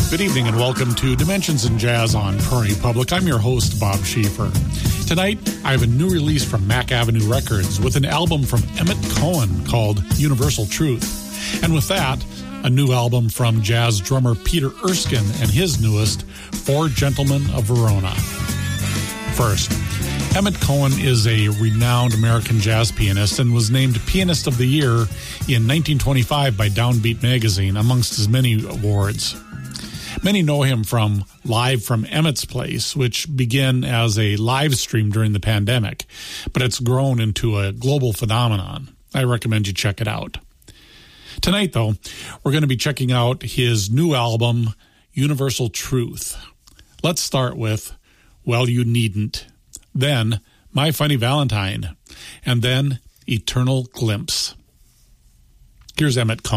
Good evening and welcome to Dimensions in Jazz on Prairie Public. I'm your host, Bob Schieffer. Tonight, I have a new release from Mack Avenue Records with an album from Emmett Cohen called Universal Truth. And with that, a new album from jazz drummer Peter Erskine and his newest, Four Gentlemen of Verona. First, Emmett Cohen is a renowned American jazz pianist and was named Pianist of the Year in 1925 by Downbeat magazine, amongst his many awards. Many know him from Live from Emmett's Place, which began as a live stream during the pandemic, but it's grown into a global phenomenon. I recommend you check it out. Tonight, though, we're going to be checking out his new album, Universal Truth. Let's start with Well, You Needn't, then My Funny Valentine, and then Eternal Glimpse. Here's Emmett Cohen.